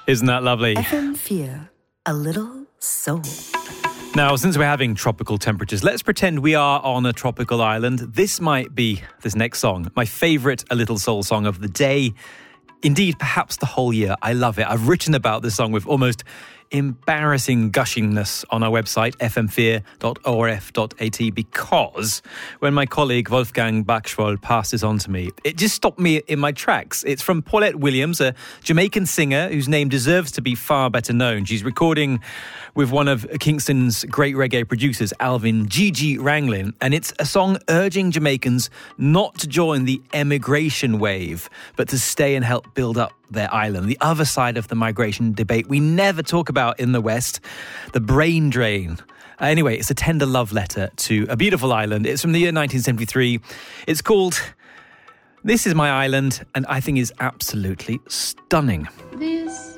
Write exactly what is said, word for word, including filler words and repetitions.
Isn't that lovely? F M four, a little soul. Now, since we're having tropical temperatures, let's pretend we are on a tropical island. This might be, this next song, my favourite A Little Soul song of the day. Indeed, perhaps the whole year. I love it. I've written about this song with almost embarrassing gushingness on our website, f m four dot o r f dot a t, because when my colleague Wolfgang Bachschwoll passed this on to me, it just stopped me in my tracks. It's from Paulette Williams, a Jamaican singer whose name deserves to be far better known. She's recording with one of Kingston's great reggae producers, Alvin Gigi Ranglin, and it's a song urging Jamaicans not to join the emigration wave, but to stay and help build up their island. The other side of the migration debate we never talk about in the West, the brain drain. Uh, anyway, it's a tender love letter to a beautiful island. It's from the year nineteen seventy-three. It's called This Is My Island, and I think is absolutely stunning. This